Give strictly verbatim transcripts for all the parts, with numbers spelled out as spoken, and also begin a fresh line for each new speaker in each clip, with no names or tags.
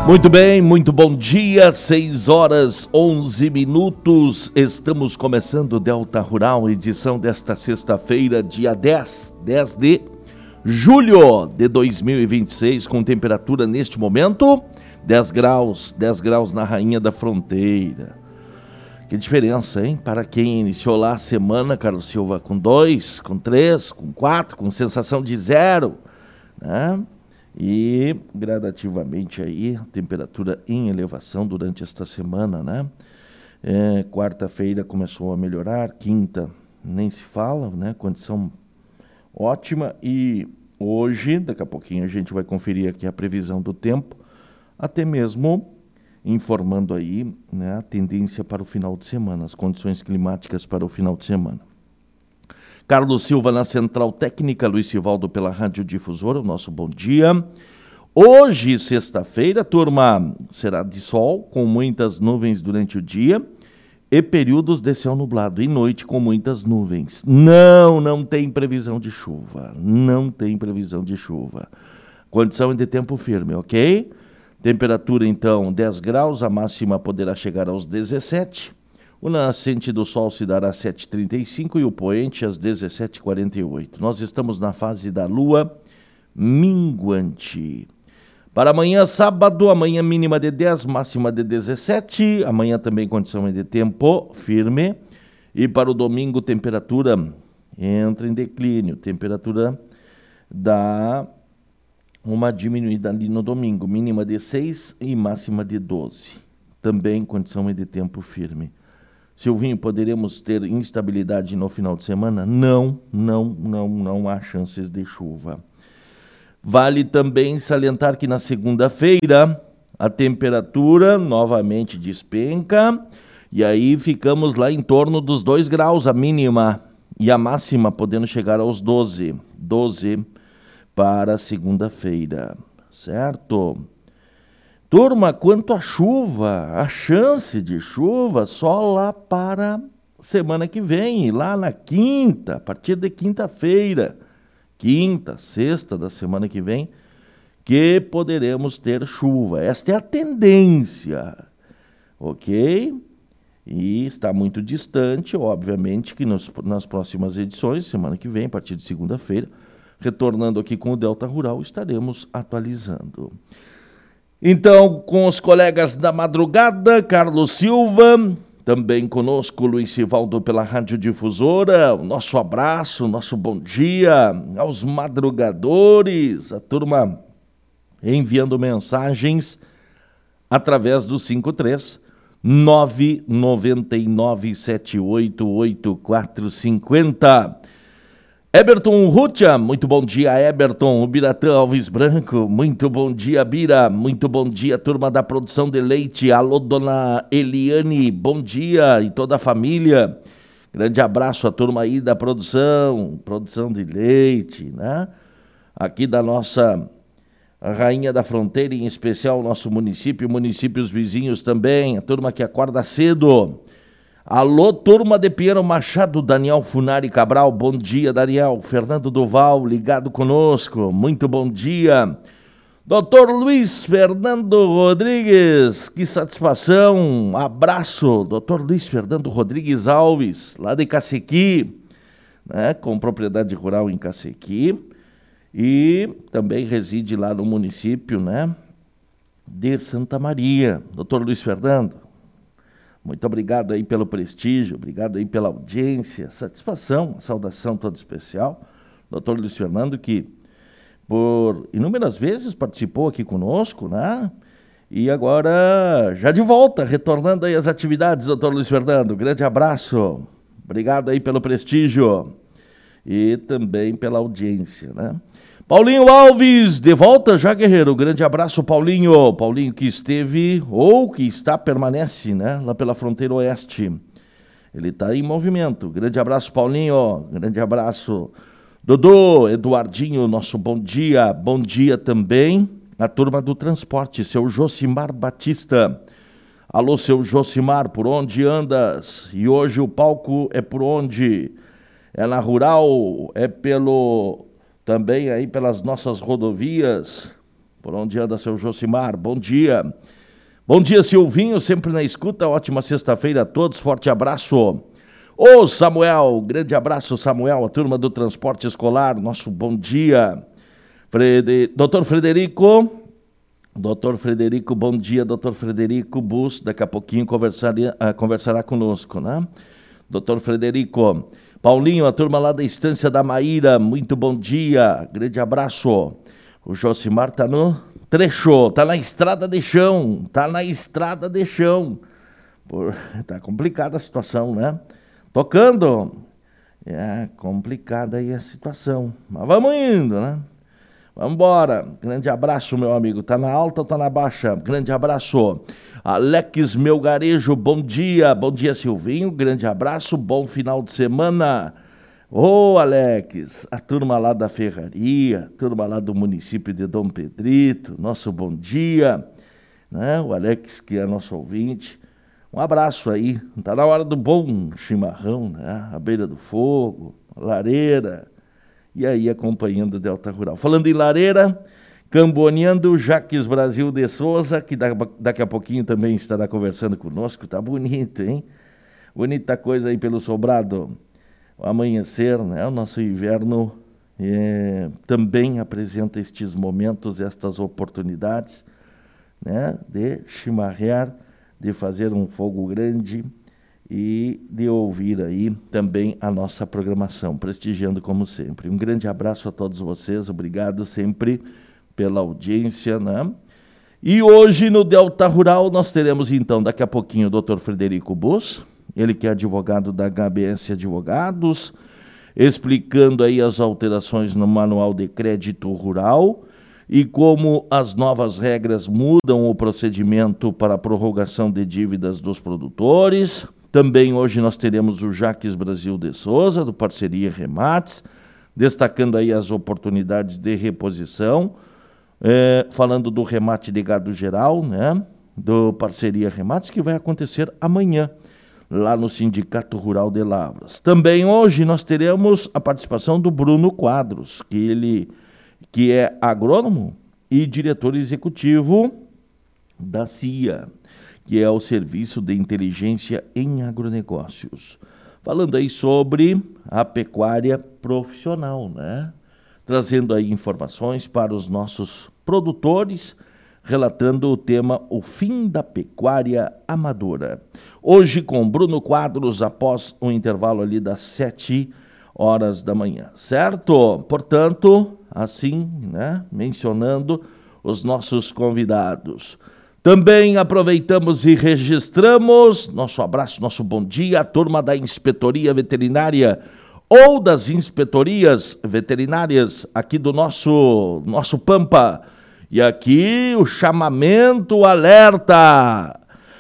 Muito bem, muito bom dia, seis horas onze minutos, estamos começando o Delta Rural, edição desta sexta-feira, dia dez, dez de julho de dois mil e vinte e seis, com temperatura neste momento, dez graus, dez graus na Rainha da Fronteira. Que diferença, hein? Para quem iniciou lá a semana, Carlos Silva, com dois, com três, com quatro, com sensação de zero, né? E gradativamente aí, temperatura em elevação durante esta semana, né? É, quarta-feira começou a melhorar, quinta nem se fala, né? Condição ótima. E hoje, daqui a pouquinho, a gente vai conferir aqui a previsão do tempo, até mesmo informando aí, né, a tendência para o final de semana, as condições climáticas para o final de semana. Carlos Silva na Central Técnica, Luiz Sivaldo pela Rádio Difusora, o nosso bom dia. Hoje, sexta-feira, turma, será de sol, com muitas nuvens durante o dia e períodos de céu nublado, e noite com muitas nuvens. Não, não tem previsão de chuva, não tem previsão de chuva. Condição de tempo firme, ok? Temperatura, então, dez graus, a máxima poderá chegar aos dezessete. O nascente do sol se dará às sete e trinta e cinco e o poente às dezessete e quarenta e oito. Nós estamos na fase da lua minguante. Para amanhã, sábado, amanhã mínima de dez, máxima de dezessete. Amanhã também condição de tempo firme. E para o domingo, temperatura entra em declínio. Temperatura dá uma diminuída ali no domingo. Mínima de seis e máxima de doze. Também condição de tempo firme. Silvinho, poderemos ter instabilidade no final de semana? Não, não, não, não há chances de chuva. Vale também salientar que na segunda-feira a temperatura novamente despenca e aí ficamos lá em torno dos dois graus a mínima e a máxima podendo chegar aos doze, doze para segunda-feira, certo? Turma, quanto à chuva, a chance de chuva só lá para semana que vem, lá na quinta, a partir de quinta-feira, quinta, sexta da semana que vem, que poderemos ter chuva. Esta é a tendência, ok? E está muito distante, obviamente, que nos, nas próximas edições, semana que vem, a partir de segunda-feira, retornando aqui com o Delta Rural, estaremos atualizando. Então, com os colegas da madrugada, Carlos Silva, também conosco Luiz Sivaldo pela Rádio Difusora, o nosso abraço, nosso bom dia aos madrugadores, a turma enviando mensagens através do cinco três nove nove nove sete oito oito quatro cinco zero. Eberton Rutia, muito bom dia, Eberton. O Biratã Alves Branco, muito bom dia, Bira. Muito bom dia, turma da produção de leite. Alô, dona Eliane, bom dia e toda a família. Grande abraço à turma aí da produção, produção de leite, né? Aqui da nossa Rainha da Fronteira, em especial o nosso município, municípios vizinhos também, a turma que acorda cedo. Alô, turma de Pinheiro Machado, Daniel Funari Cabral, bom dia, Daniel. Fernando Duval, ligado conosco, muito bom dia. doutor Luiz Fernando Rodrigues, que satisfação, abraço. doutor Luiz Fernando Rodrigues Alves, lá de Cacequi, né, com propriedade rural em Cacequi, e também reside lá no município, né, de Santa Maria. doutor Luiz Fernando, muito obrigado aí pelo prestígio, obrigado aí pela audiência, satisfação, saudação toda especial. doutor Luiz Fernando, que por inúmeras vezes participou aqui conosco, né? E agora já de volta, retornando aí às atividades, doutor Luiz Fernando. Grande abraço, obrigado aí pelo prestígio e também pela audiência, né? Paulinho Alves, de volta já, guerreiro. Grande abraço, Paulinho. Paulinho que esteve, ou que está, permanece, né? Lá pela fronteira oeste. Ele está em movimento. Grande abraço, Paulinho. Grande abraço. Dodô, Eduardinho, nosso bom dia. Bom dia também a turma do transporte, seu Josimar Batista. Alô, seu Josimar, por onde andas? E hoje o palco é por onde? É na Rural? É pelo... também aí pelas nossas rodovias, Por onde anda seu Josimar? Bom dia. Bom dia, Silvinho, sempre na escuta. Ótima sexta-feira a todos. Forte abraço. Ô, Samuel, grande abraço, Samuel, a turma do transporte escolar. Nosso bom dia. Frede... Doutor Frederico... Doutor Frederico, bom dia, doutor Frederico Bus, daqui a pouquinho conversaria, uh, conversará conosco, né? Doutor Frederico, Paulinho, a turma lá da Estância da Maíra, muito bom dia, grande abraço. O Josimar tá no trecho, tá na estrada de chão, tá na estrada de chão. Por... Tá complicada a situação, né? Tocando, é complicada aí a situação, mas vamos indo, né? Vamos embora. Grande abraço, meu amigo. Tá na alta ou tá na baixa? Grande abraço. Alex Melgarejo, bom dia. Bom dia, Silvinho. Grande abraço. Bom final de semana. Ô, Alex, a turma lá da Ferraria, a turma lá do município de Dom Pedrito, nosso bom dia. Né? O Alex, que é nosso ouvinte. Um abraço aí. Tá na hora do bom chimarrão, né? À beira do fogo, lareira. E aí, acompanhando o Delta Rural. Falando em lareira, camboneando Jaques Brasil de Souza, que daqui a pouquinho também estará conversando conosco. Tá bonito, hein? Bonita coisa aí pelo sobrado. O amanhecer, né? O nosso inverno é, também apresenta estes momentos, estas oportunidades, né? De chimarrear, de fazer um fogo grande e de ouvir aí também a nossa programação, prestigiando como sempre. Um grande abraço a todos vocês, obrigado sempre pela audiência, né? E hoje no Delta Rural nós teremos então daqui a pouquinho o doutor Frederico Bus, ele que é advogado da H B S Advogados, explicando aí as alterações no Manual de Crédito Rural e como as novas regras mudam o procedimento para a prorrogação de dívidas dos produtores. Também hoje nós teremos o Jaques Brasil de Souza, do Parceria Remates, destacando aí as oportunidades de reposição, é, falando do remate de gado geral, né, do Parceria Remates, que vai acontecer amanhã, lá no Sindicato Rural de Lavras. Também hoje nós teremos a participação do Bruno Quadros, que ele que é agrônomo e diretor executivo da C I A, que é o Serviço de Inteligência em Agronegócios. Falando aí sobre a pecuária profissional, né? Trazendo aí informações para os nossos produtores, relatando o tema O Fim da Pecuária Amadora. Hoje com Bruno Quadros, após o intervalo ali das sete horas da manhã, certo? Portanto, assim, né? Mencionando os nossos convidados. Também aproveitamos e registramos nosso abraço, nosso bom dia à turma da Inspetoria Veterinária ou das inspetorias veterinárias aqui do nosso, nosso Pampa. E aqui o chamamento, o alerta.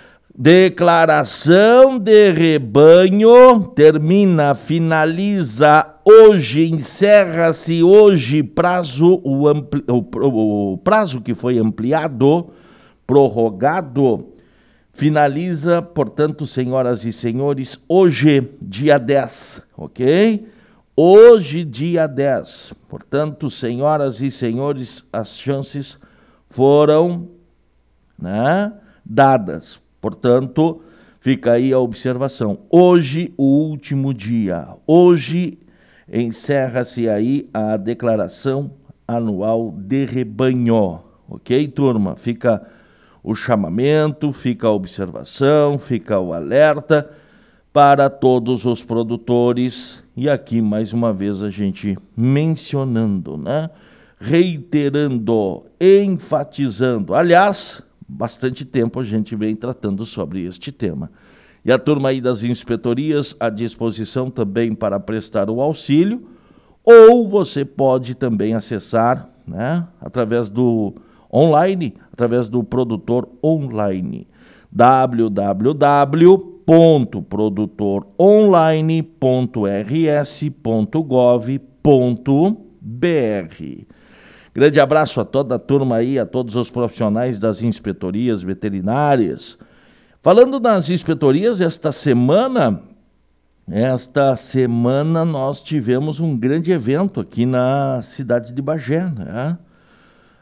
Declaração de rebanho termina, finaliza hoje, encerra-se hoje prazo, o, ampli, o, o prazo que foi ampliado, prorrogado, finaliza, portanto, senhoras e senhores, hoje, dia dez, ok? Hoje, dia dez. Portanto, senhoras e senhores, as chances foram, né, dadas. Portanto, fica aí a observação. Hoje, o último dia. Hoje, encerra-se aí a declaração anual de rebanho. Ok, turma? Fica o chamamento, fica a observação, fica o alerta para todos os produtores. E aqui, mais uma vez, a gente mencionando, né? Reiterando, enfatizando. Aliás, bastante tempo a gente vem tratando sobre este tema. E a turma aí das inspetorias à disposição também para prestar o auxílio, ou você pode também acessar, né, através do online, através do produtor online, w w w ponto produtor online ponto r s ponto gov ponto b r. Grande abraço a toda a turma aí, a todos os profissionais das inspetorias veterinárias. Falando nas inspetorias, esta semana, esta semana nós tivemos um grande evento aqui na cidade de Bagé, né?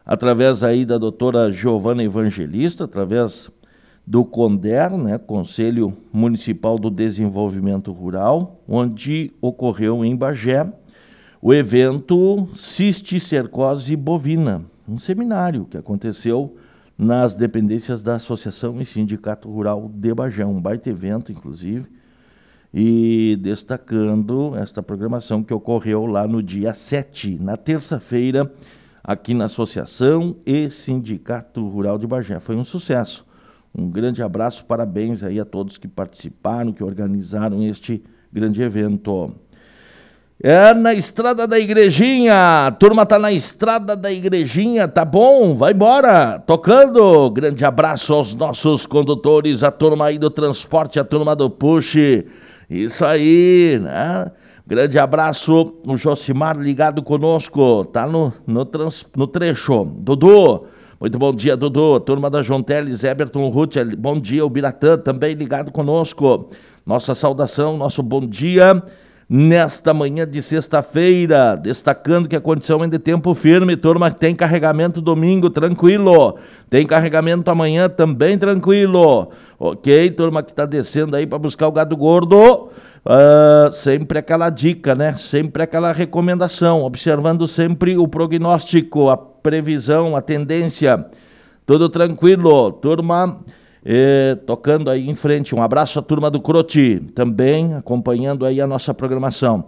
através aí da doutora Giovana Evangelista, através do CONDER, né, Conselho Municipal do Desenvolvimento Rural, onde ocorreu em Bagé o evento Cisticercose Bovina, um seminário que aconteceu nas dependências da Associação e Sindicato Rural de Bagé, um baita evento, inclusive, e destacando esta programação que ocorreu lá no dia sete, na terça-feira, aqui na Associação e Sindicato Rural de Bagé. Foi um sucesso. Um grande abraço, parabéns aí a todos que participaram, que organizaram este grande evento. É na Estrada da Igrejinha, a turma tá na Estrada da Igrejinha, tá bom? Vai embora, tocando. Grande abraço aos nossos condutores, a turma aí do transporte, a turma do push. Isso aí, né? Grande abraço, o Josimar ligado conosco, tá no, no, trans, no trecho. Dudu, muito bom dia, Dudu. Turma da João Teles, Eberton Ruth, bom dia. O Biratã também ligado conosco. Nossa saudação, nosso bom dia nesta manhã de sexta-feira, destacando que a condição é de tempo firme. Turma, tem carregamento domingo, tranquilo. Tem carregamento amanhã também, tranquilo. Ok, turma que está descendo aí para buscar o gado gordo. Uh, sempre aquela dica, né? Sempre aquela recomendação, observando sempre o prognóstico, a previsão, a tendência. Tudo tranquilo, turma. Eh, tocando aí em frente. Um abraço à turma do Crote, também acompanhando aí a nossa programação.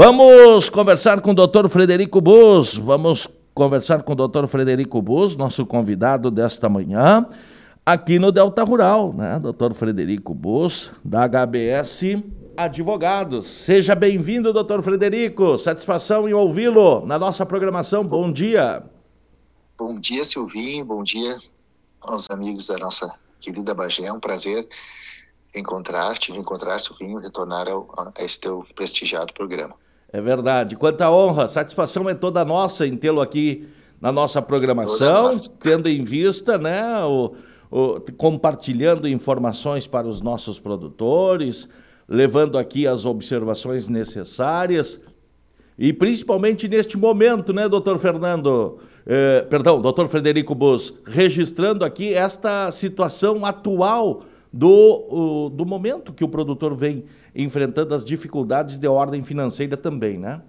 Vamos conversar com o doutor Frederico Bus. Vamos conversar com o doutor Frederico Bus, nosso convidado desta manhã, aqui no Delta Rural, né? doutor Frederico Bus, da H B S Advogados. Seja bem-vindo, doutor Frederico. Satisfação em ouvi-lo na nossa programação. Bom dia.
Bom dia, Silvinho. Bom dia aos amigos da nossa querida Bagé. É um prazer encontrar-te, reencontrar, Silvinho, retornar ao, a esse teu prestigiado programa.
É verdade. Quanta honra, satisfação é toda nossa em tê-lo aqui na nossa programação, tendo em vista, né, o, o, compartilhando informações para os nossos produtores, levando aqui as observações necessárias, e principalmente neste momento, né, doutor Fernando, eh, perdão, doutor Frederico Bus, registrando aqui esta situação atual do, o, do momento que o produtor vem enfrentando, as dificuldades de ordem financeira também, né?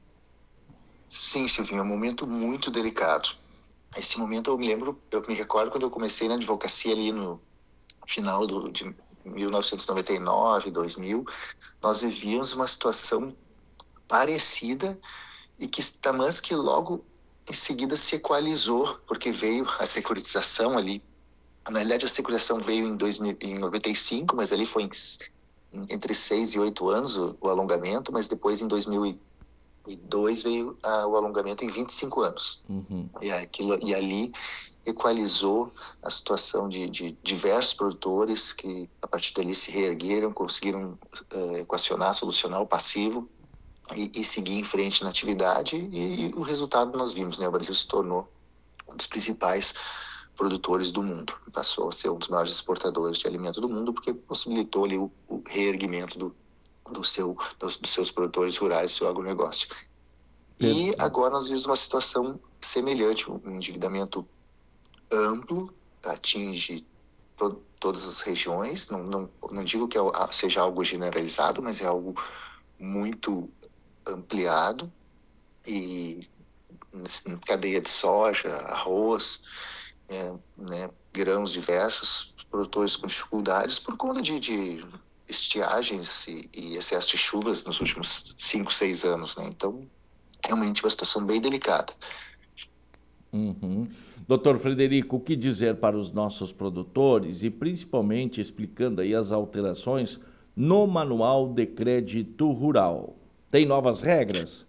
Sim, Silvinho, é um momento muito delicado. Esse momento eu me lembro, eu me recordo quando eu comecei na advocacia ali no final do, de mil novecentos e noventa e nove, dois mil, nós vivíamos uma situação parecida e que, mas que logo em seguida se equalizou, porque veio a securitização ali. Na realidade, a securitização veio em, dois mil, em noventa e cinco, mas ali foi em, entre seis e oito anos o, o alongamento, mas depois em dois mil e dois veio a, o alongamento em vinte e cinco anos. Uhum. E, aquilo, e ali equalizou a situação de, de diversos produtores que, a partir dali, se reergueram, conseguiram uh, equacionar, solucionar o passivo e, e seguir em frente na atividade, e, e o resultado nós vimos, né? O Brasil se tornou um dos principais produtores do mundo, passou a ser um dos maiores exportadores de alimento do mundo, porque possibilitou ali o, o reerguimento do, do seu, dos, dos seus produtores rurais, do seu agronegócio. E agora nós vimos uma situação semelhante, um endividamento amplo, atinge to, todas as regiões, não, não, não digo que é, seja algo generalizado, mas é algo muito ampliado, e cadeia de soja, arroz, é, né, grãos diversos, produtores com dificuldades por conta de, de estiagens e, e excesso de chuvas nos últimos cinco, seis anos, né? Então, realmente uma situação bem delicada.
Uhum. Doutor Frederico, o que dizer para os nossos produtores e principalmente explicando aí as alterações no Manual de Crédito Rural? Tem novas regras?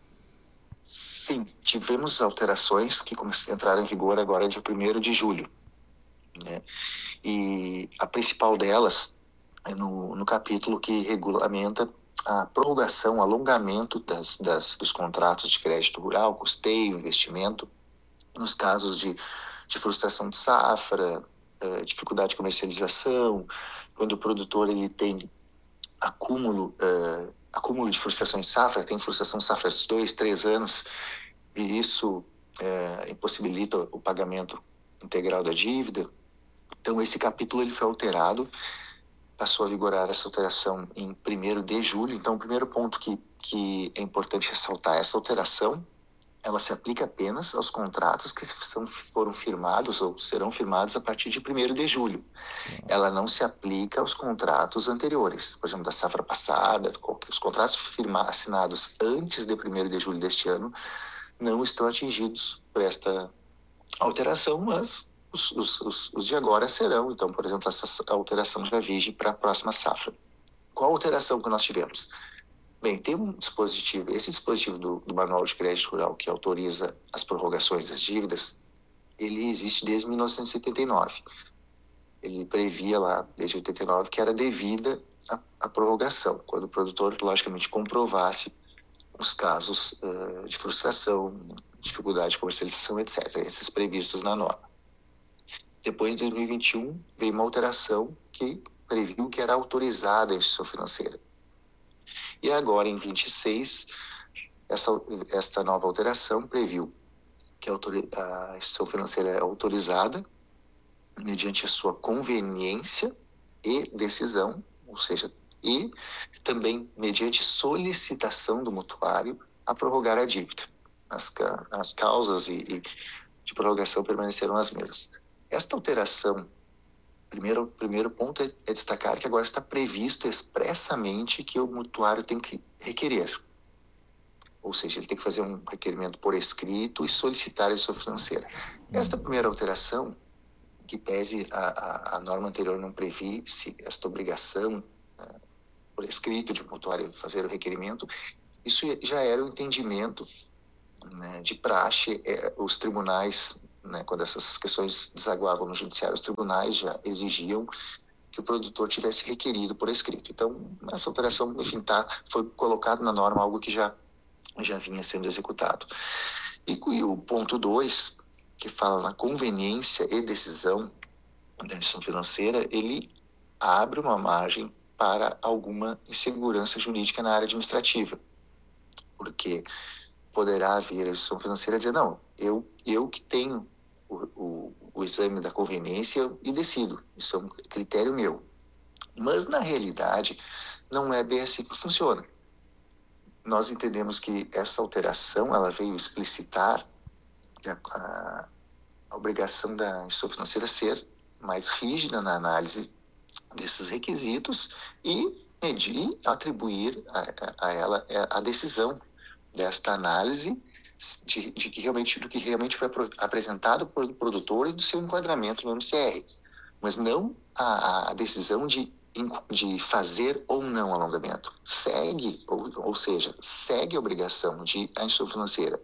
Sim, tivemos alterações que entraram em vigor agora dia primeiro de julho. Né? E a principal delas é no, no capítulo que regulamenta a prorrogação, alongamento das, das, dos contratos de crédito rural, custeio, investimento, nos casos de, de frustração de safra, uh, dificuldade de comercialização, quando o produtor ele tem acúmulo, uh, acúmulo de frustração de safra, tem frustração de safra de dois, três anos, e isso é, impossibilita o pagamento integral da dívida. Então, esse capítulo ele foi alterado, passou a vigorar essa alteração em primeiro de julho. Então, o primeiro ponto que, que é importante ressaltar, essa alteração, ela se aplica apenas aos contratos que são, foram firmados ou serão firmados a partir de primeiro de julho. Ela não se aplica aos contratos anteriores, por exemplo, da safra passada. Os contratos firmados, assinados antes de primeiro de julho deste ano não estão atingidos por esta alteração, mas os, os, os, os de agora serão. Então, por exemplo, essa alteração já vige para a próxima safra. Qual a alteração que nós tivemos? Bem, tem um dispositivo, esse dispositivo do, do Manual de Crédito Rural que autoriza as prorrogações das dívidas, ele existe desde mil novecentos e oitenta e nove. Ele previa lá, desde oitenta e nove, que era devida a, a prorrogação, quando o produtor, logicamente, comprovasse os casos uh, de frustração, dificuldade de comercialização, etcétera, esses previstos na norma. Depois, em dois mil e vinte e um, veio uma alteração que previu que era autorizada a instituição financeira. E agora, em vinte e seis, essa, esta nova alteração previu que a, autori- a instituição financeira é autorizada mediante a sua conveniência e decisão, ou seja, e também mediante solicitação do mutuário a prorrogar a dívida. As, as causas e, e de prorrogação permaneceram as mesmas. Esta alteração, primeiro, primeiro ponto é, é destacar que agora está previsto expressamente que o mutuário tem que requerer. Ou seja, ele tem que fazer um requerimento por escrito e solicitar a instituição financeira. Esta primeira alteração, que pese a, a, a norma anterior não previsse esta obrigação, né, por escrito de mutuário fazer o requerimento, isso já era o entendimento, né, de praxe. É, os tribunais, né, quando essas questões desaguavam no judiciário, os tribunais já exigiam que o produtor tivesse requerido por escrito. Então, essa alteração, enfim, tá, foi colocado na norma algo que já, já vinha sendo executado. E, e o ponto dois, que fala na conveniência e decisão da instituição financeira, ele abre uma margem para alguma insegurança jurídica na área administrativa, porque poderá vir a instituição financeira dizer, não, eu, eu que tenho o, o, o exame da conveniência e decido, isso é um critério meu. Mas, na realidade, não é bem assim que funciona. Nós entendemos que essa alteração ela veio explicitar a, a, a obrigação da instituição financeira ser mais rígida na análise desses requisitos e medir, atribuir a, a, a ela a decisão desta análise de, de que realmente, do que realmente foi apresentado pelo produtor e do seu enquadramento no M C R, mas não a, a decisão de, de fazer ou não alongamento. Segue, ou, ou seja, segue a obrigação de a instituição financeira,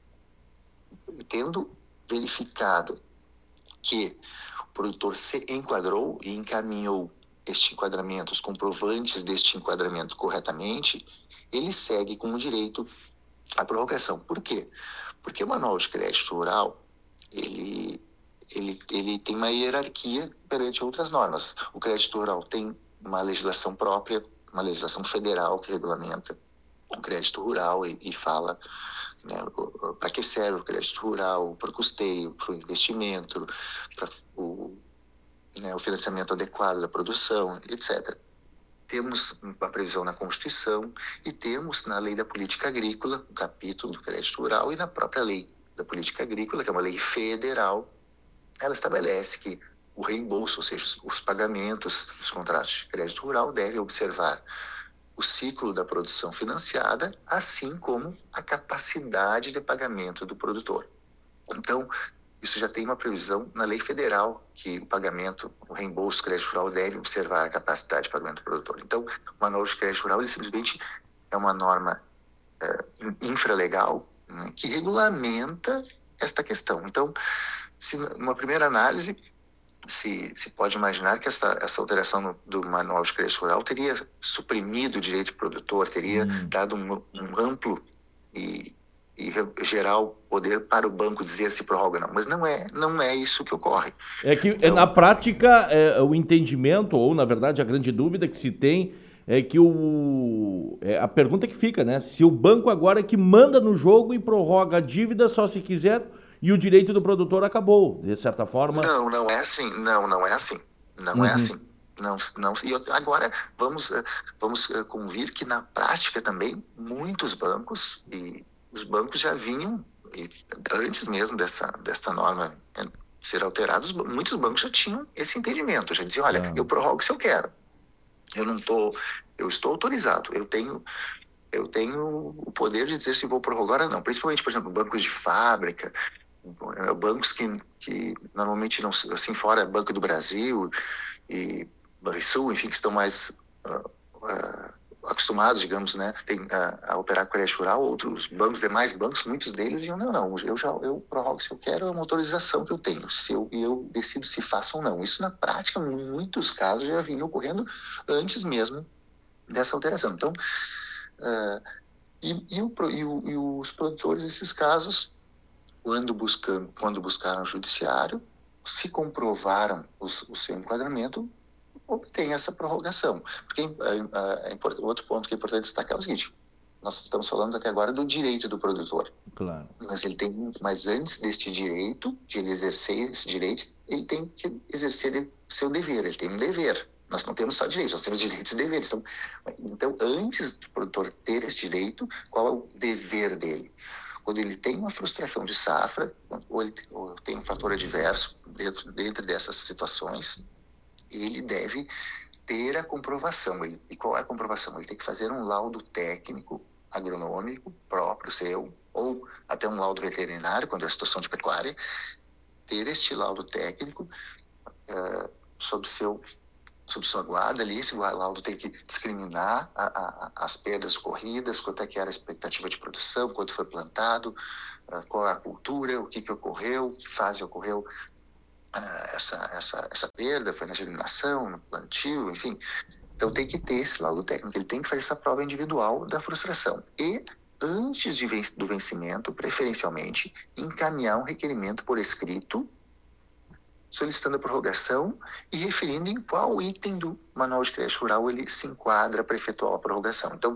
tendo verificado que o produtor se enquadrou e encaminhou este enquadramento, os comprovantes deste enquadramento corretamente, ele segue com o direito à prorrogação. Por quê? Porque o Manual de Crédito Rural, ele, ele, ele tem uma hierarquia perante outras normas. O crédito rural tem uma legislação própria, uma legislação federal que regulamenta o crédito rural e, e fala, né, para que serve o crédito rural, para o custeio, para o investimento, para o, né, o financiamento adequado da produção, etcétera. Temos uma previsão na Constituição e temos na Lei da Política Agrícola, um capítulo do crédito rural, e na própria Lei da Política Agrícola, que é uma lei federal, ela estabelece que o reembolso, ou seja, os pagamentos dos contratos de crédito rural devem observar o ciclo da produção financiada, assim como a capacidade de pagamento do produtor. Então, isso já tem uma previsão na lei federal, que o pagamento, o reembolso do crédito rural deve observar a capacidade de pagamento do produtor. Então, o Manual de Crédito Rural, ele simplesmente é uma norma é, infralegal, né, que regulamenta esta questão. Então, se, numa primeira análise, se, se pode imaginar que essa, essa alteração no, do Manual de Crédito Rural teria suprimido o direito do produtor, teria hum. dado um, um amplo e, e geral poder para o banco dizer se prorroga ou não. Mas não é, não é isso que ocorre.
É que,
então,
na prática, é, o entendimento, ou, na verdade, a grande dúvida que se tem é que o... É a pergunta que fica, né? Se o banco agora é que manda no jogo e prorroga a dívida só se quiser, e o direito do produtor acabou, de certa forma.
Não, não é assim. Não, não é assim. Não uhum. é assim. Não, não. E agora vamos, vamos convir que na prática também muitos bancos, e os bancos já vinham, antes mesmo dessa, dessa norma ser alterada, muitos bancos já tinham esse entendimento, já diziam, olha, ah. eu prorrogo se eu quero. Eu não tô, eu estou autorizado, eu tenho, eu tenho o poder de dizer se vou prorrogar ou não. Principalmente, por exemplo, bancos de fábrica, bancos que, que normalmente não, assim fora, Banco do Brasil e Banrisul, enfim, que estão mais uh, uh, acostumados, digamos, né, tem, uh, a operar com crédito rural. Outros bancos, demais bancos, muitos deles diziam, não, não, eu já eu prorrogo se eu quero, é uma autorização que eu tenho, se eu, e eu decido se faço ou não. Isso, na prática, em muitos casos, já vinha ocorrendo antes mesmo dessa alteração. Então, uh, e, e, o, e, o, e os produtores desses casos, quando, buscando, quando buscaram o judiciário, se comprovaram os, o seu enquadramento, obtém essa prorrogação. Porque é, é, é, outro ponto que é importante destacar é o seguinte, nós estamos falando até agora do direito do produtor.
Claro.
Mas, ele tem, mas antes deste direito, de ele exercer esse direito, ele tem que exercer o seu dever, ele tem um dever. Nós não temos só direitos, nós temos direitos e deveres. Então, então, antes do produtor ter esse direito, qual é o dever dele? Quando ele tem uma frustração de safra, ou ele ou tem um fator adverso dentro, dentro dessas situações, ele deve ter a comprovação. Ele, e qual é a comprovação? Ele tem que fazer um laudo técnico, agronômico, próprio seu, ou até um laudo veterinário, quando é a situação de pecuária, ter este laudo técnico uh, sob seu... sob sua guarda ali. Esse laudo tem que discriminar a, a, as perdas ocorridas, quanto é que era a expectativa de produção, quanto foi plantado, uh, qual é a cultura, o que, que ocorreu, que fase ocorreu uh, essa, essa, essa perda, foi na germinação, no plantio, enfim. Então tem que ter esse laudo técnico, ele tem que fazer essa prova individual da frustração. E, antes de, do vencimento, preferencialmente, encaminhar um requerimento por escrito, solicitando a prorrogação e referindo em qual item do Manual de Crédito Rural ele se enquadra para efetuar a prorrogação. Então,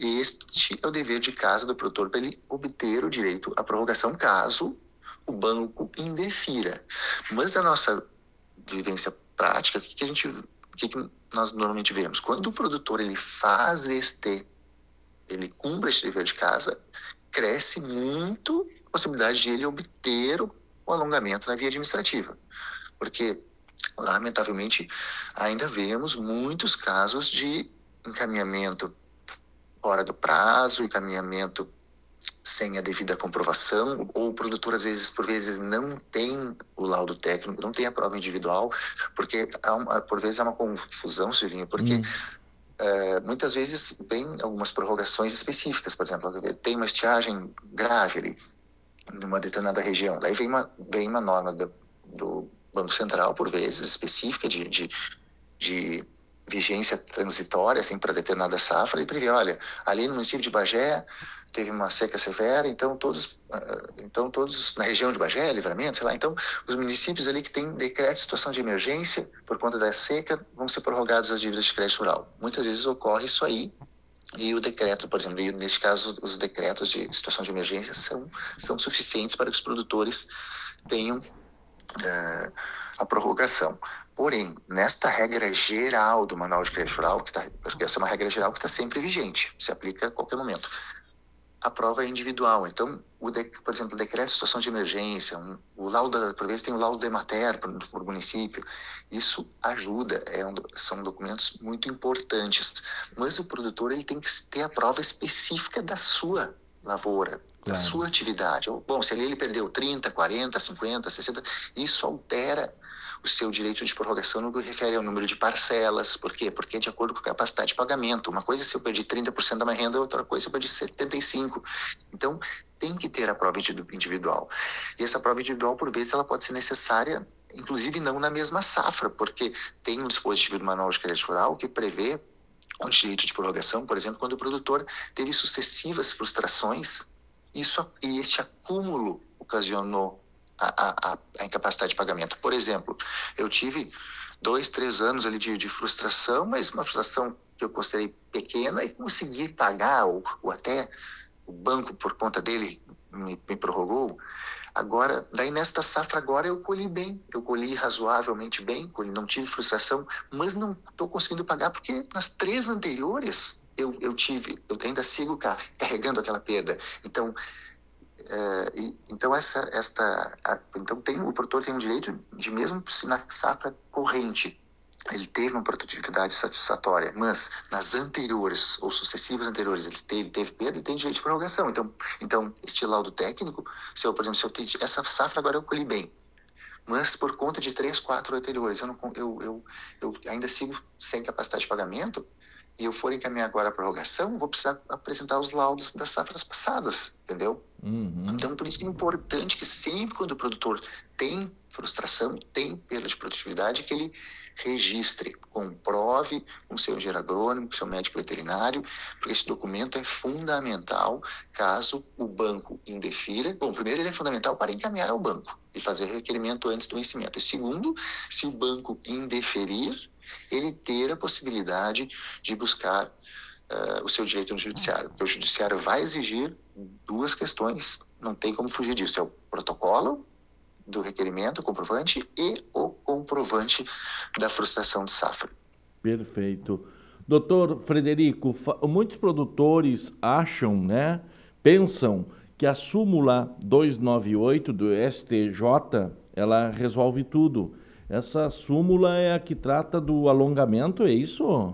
este é o dever de casa do produtor para ele obter o direito à prorrogação caso o banco indefira. Mas da nossa vivência prática, o que, que a gente, o que, que nós normalmente vemos? Quando o produtor ele faz este, ele cumpre este dever de casa, cresce muito a possibilidade de ele obter o, o alongamento na via administrativa. Porque, lamentavelmente, ainda vemos muitos casos de encaminhamento fora do prazo, encaminhamento sem a devida comprovação, ou o produtor, às vezes, por vezes, não tem o laudo técnico, não tem a prova individual, porque, há uma, por vezes, há uma confusão, Silvinho, porque hum. uh, muitas vezes vem algumas prorrogações específicas, por exemplo, tem uma estiagem grave ali, numa determinada região, daí vem uma, vem uma norma do, do Banco Central, por vezes, específica de, de, de vigência transitória, assim, para determinada safra, e prevê, olha, ali no município de Bagé teve uma seca severa, então todos, então todos na região de Bagé, Livramento, sei lá, então os municípios ali que têm decreto de situação de emergência por conta da seca vão ser prorrogados as dívidas de crédito rural. Muitas vezes ocorre isso aí, e o decreto, por exemplo, e neste caso os decretos de situação de emergência são, são suficientes para que os produtores tenham Uh, a prorrogação. Porém, nesta regra geral do Manual de Crédito Rural, que tá, porque essa é uma regra geral que está sempre vigente, se aplica a qualquer momento, a prova é individual. Então, o de, por exemplo, o decreto de situação de emergência, um, o laudo, por vezes tem o laudo Emater por, por município, isso ajuda, é um, são documentos muito importantes, mas o produtor ele tem que ter a prova específica da sua lavoura, da claro. Sua atividade. Bom, se ali ele perdeu trinta, quarenta, cinquenta, sessenta, isso altera o seu direito de prorrogação no que refere ao número de parcelas. Por quê? Porque é de acordo com a capacidade de pagamento. Uma coisa é se eu perdi trinta por cento da minha renda, outra coisa é se eu perdi setenta e cinco por cento. Então, tem que ter a prova individual. E essa prova individual, por vezes, ela pode ser necessária, inclusive não na mesma safra, porque tem um dispositivo do Manual de Crédito Rural que prevê o direito de prorrogação, por exemplo, quando o produtor teve sucessivas frustrações. Isso, e este acúmulo ocasionou a, a, a incapacidade de pagamento. Por exemplo, eu tive dois, três anos ali de, de frustração, mas uma frustração que eu considerei pequena e consegui pagar, ou, ou até o banco, por conta dele, me, me prorrogou. Agora, daí nesta safra agora eu colhi bem, eu colhi razoavelmente bem, colhi, não tive frustração, mas não estou conseguindo pagar porque nas três anteriores eu, eu tive, eu ainda sigo carregando aquela perda. Então, é, e, então essa, esta, a, então tem, o produtor tem o direito de, mesmo se na safra corrente ele teve uma produtividade satisfatória, mas nas anteriores ou sucessivas anteriores ele teve, teve perda, ele tem direito de prorrogação. Então, então este laudo técnico, se eu, por exemplo, se eu tenho, essa safra agora eu colhi bem, mas por conta de três, quatro anteriores, eu, não, eu, eu, eu ainda sigo sem capacidade de pagamento, e eu for encaminhar agora a prorrogação, vou precisar apresentar os laudos das safras passadas, entendeu?
Uhum.
Então, por isso que é importante que sempre quando o produtor tem frustração, tem perda de produtividade, que ele registre, comprove com seu engenheiro agrônomo, com seu médico veterinário, porque esse documento é fundamental caso o banco indefira. Bom, primeiro ele é fundamental para encaminhar ao banco e fazer requerimento antes do vencimento. E segundo, se o banco indeferir, ele ter a possibilidade de buscar uh, o seu direito no judiciário. Porque o judiciário vai exigir duas questões, não tem como fugir disso. É o protocolo do requerimento, o comprovante, e o comprovante da frustração de safra.
Perfeito. Doutor Frederico, muitos produtores acham, né, pensam que a súmula duzentos e noventa e oito do S T J, ela resolve tudo. Essa súmula é a que trata do alongamento, é isso?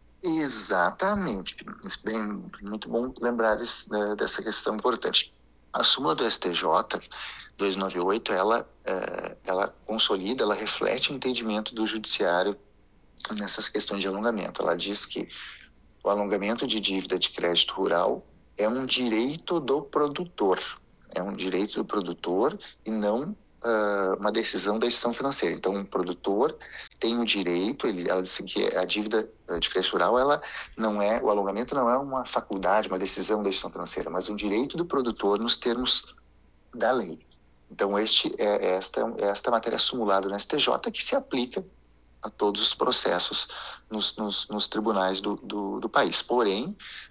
Exatamente. Bem, muito bom lembrar isso, né, dessa questão importante. A súmula do S T J duzentos e noventa e oito, ela, é, ela consolida, ela reflete o entendimento do judiciário nessas questões de alongamento. Ela diz que o alongamento de dívida de crédito rural é um direito do produtor. É um direito do produtor e não uh, uma decisão da instituição financeira. Então, um produtor tem o direito, ele, ela diz que a dívida de crédito rural, ela não é, o alongamento não é uma faculdade, uma decisão da instituição financeira, mas um direito do produtor nos termos da lei. Então, este é esta, é esta matéria simulada no S T J que se aplica a todos os processos nos, nos, nos tribunais do, do, do país. Porém,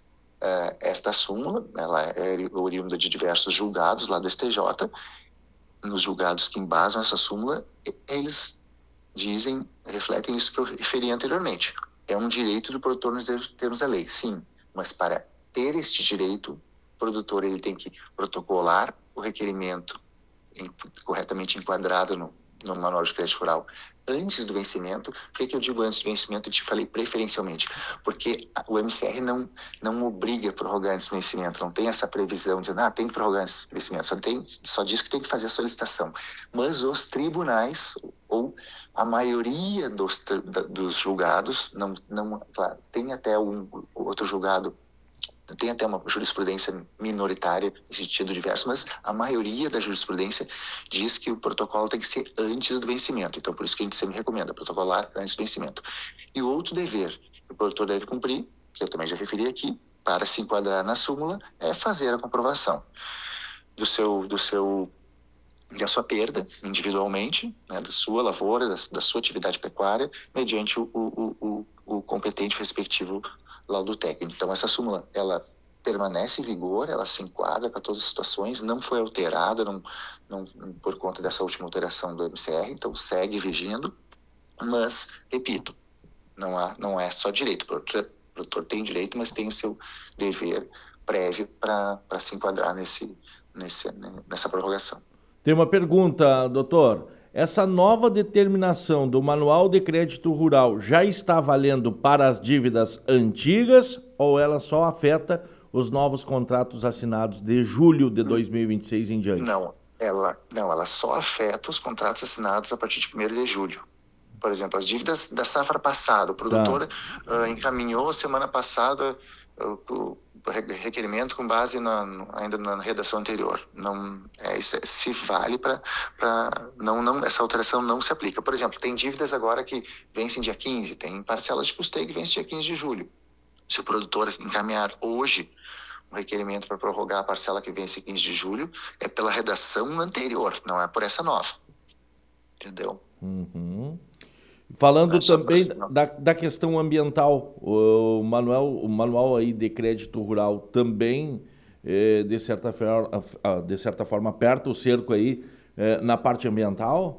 uh, esta súmula, ela é oriunda de diversos julgados lá do S T J. Nos julgados que embasam essa súmula, eles dizem, refletem isso que eu referi anteriormente. É um direito do produtor nos termos da lei, sim, mas para ter este direito, o produtor ele tem que protocolar o requerimento em, corretamente enquadrado no, no Manual de Crédito Rural antes do vencimento. Por que, que eu digo antes do vencimento? Eu te falei preferencialmente, porque o M C R não, não obriga a prorrogar antes do vencimento, não tem essa previsão dizendo, ah, tem que prorrogar antes do vencimento, só, tem, só diz que tem que fazer a solicitação. Mas os tribunais, ou a maioria dos, dos julgados, não, não, claro, tem até um outro julgado, tem até uma jurisprudência minoritária em sentido diverso, mas a maioria da jurisprudência diz que o protocolo tem que ser antes do vencimento. Então, por isso que a gente sempre recomenda protocolar antes do vencimento. E o outro dever que o produtor deve cumprir, que eu também já referi aqui, para se enquadrar na súmula, é fazer a comprovação do seu, do seu, da sua perda individualmente, né, da sua lavoura, da, da sua atividade pecuária, mediante o, o, o, o competente respectivo laudo técnico. Então, essa súmula, ela permanece em vigor, ela se enquadra para todas as situações, não foi alterada não, não, por conta dessa última alteração do M C R, então segue vigindo, mas, repito, não, há, não é só direito, o produtor, o produtor tem direito, mas tem o seu dever prévio para se enquadrar nesse, nesse, nessa prorrogação.
Tem uma pergunta, doutor. Essa nova determinação do Manual de Crédito Rural já está valendo para as dívidas antigas ou ela só afeta os novos contratos assinados de julho de dois mil e vinte e seis em diante?
Não, ela, não, ela só afeta os contratos assinados a partir de primeiro de julho. Por exemplo, as dívidas da safra passada, o produtor tá. uh, encaminhou semana passada uh, o requerimento com base na, ainda na redação anterior. Não, é, isso é, se vale para... Não, não, essa alteração não se aplica. Por exemplo, tem dívidas agora que vencem dia quinze, tem parcelas de custeio que vencem dia quinze de julho. Se o produtor encaminhar hoje um requerimento para prorrogar a parcela que vence quinze de julho, é pela redação anterior, não é por essa nova. Entendeu?
Uhum. Falando também da, da questão ambiental, o manual, o manual aí de crédito rural também eh, de certa, for- ah, de certa forma, aperta o cerco aí eh, na parte ambiental?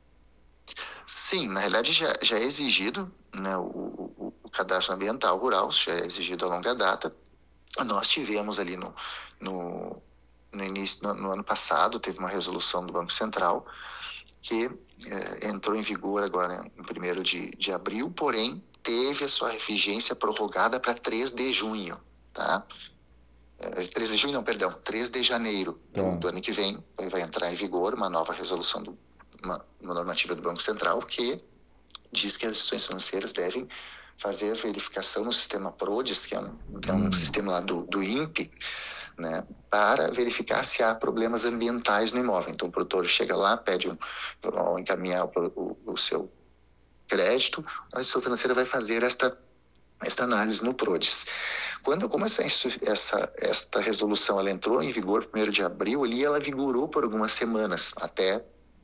Sim, na realidade já, já é exigido, né, o, o, o cadastro ambiental rural, já é exigido a longa data. Nós tivemos ali no, no, no início, no, no ano passado, teve uma resolução do Banco Central que eh, entrou em vigor agora em primeiro de, de abril, porém teve a sua vigência prorrogada para três de junho, tá? Eh, três de junho, não, perdão, três de janeiro do,
Tá.
do ano que vem, vai vai entrar em vigor uma nova resolução, do, uma, uma normativa do Banco Central que diz que as instituições financeiras devem fazer a verificação no sistema PRODES, que é um, que é um
Hum.
sistema lá do, do INPE, né, para verificar se há problemas ambientais no imóvel. Então, o produtor chega lá, pede um, ao encaminhar o, o, o seu crédito, a instituição financeira vai fazer esta, esta análise no PRODES. Quando, como essa, essa, esta resolução ela entrou em vigor primeiro de abril, ali ela vigorou por algumas semanas, até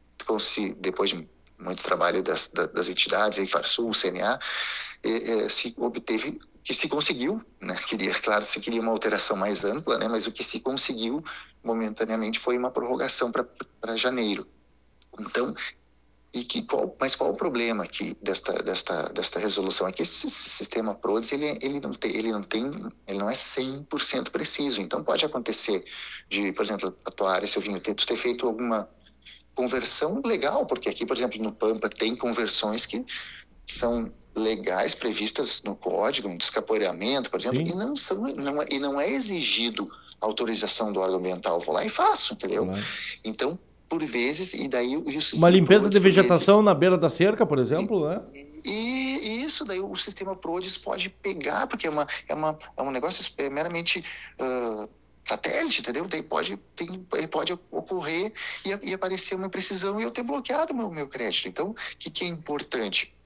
depois de muito trabalho das, das entidades, a IFARSUL, o C N A, e, e, se obteve, que se conseguiu, né? Queria, claro, se queria uma alteração mais ampla, né? Mas o que se conseguiu momentaneamente foi uma prorrogação para janeiro. Então, e que qual, mas qual o problema que desta, desta, desta resolução? É que esse sistema PRODES, ele, ele, não tem, ele, não tem, ele não é cem por cento preciso. Então, pode acontecer de, por exemplo, a tua área, Silvinho, ter, tu ter feito alguma conversão legal, porque aqui, por exemplo, no Pampa tem conversões que são legais, previstas no código, no descapoeiramento, por exemplo,
Sim.
e não, são, não, é, e não é exigido autorização do órgão ambiental. Vou lá e faço, entendeu?
Claro.
Então, por vezes, e daí... E o
Uma limpeza de vegetação
vezes,
na beira da cerca, por exemplo, né?
E, e isso, daí o sistema PRODES pode pegar, porque é, uma, é, uma, é um negócio é meramente... Uh, satélite, entendeu? Daí pode, tem, pode ocorrer e, e aparecer uma imprecisão e eu ter bloqueado o meu, meu crédito. Então, o que, que é importante?